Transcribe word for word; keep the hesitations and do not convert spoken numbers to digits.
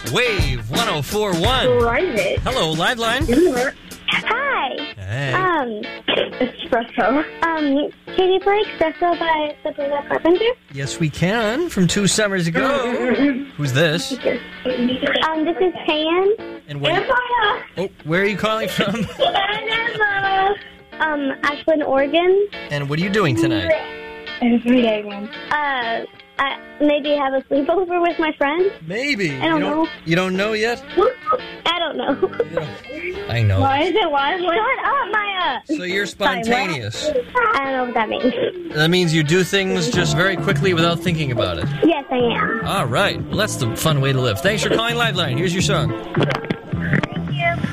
Wave one oh four point one. Private. Hello, Liveline. Hi. Hey. Um, Espresso. um, can you play Espresso by Sabrina Carpenter? Yes, we can. From two summers ago. Who's this? Um, this is Pan. And where? Oh, where are you calling from? Um, Ashland, Oregon. And what are you doing tonight? Everyday one. Uh, I maybe have a sleepover with my friends. Maybe. I don't you know. You don't know yet? I don't know. I know. Why is it why? Shut up, Maya. So you're spontaneous. I don't know what that means. That means you do things just very quickly without thinking about it. Yes, I am. All right. Well, that's the fun way to live. Thanks for calling Liveline. Here's your song.